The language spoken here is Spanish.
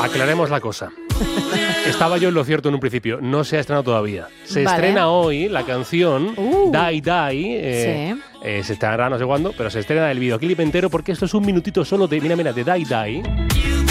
Aclaremos la cosa. Estaba yo en lo cierto en un principio. No se ha estrenado todavía. Se estrena hoy la canción Die Die. Se estrenará no sé cuándo, pero se estrena el videoclip entero porque esto es un minutito solo de, mira, de Die Die.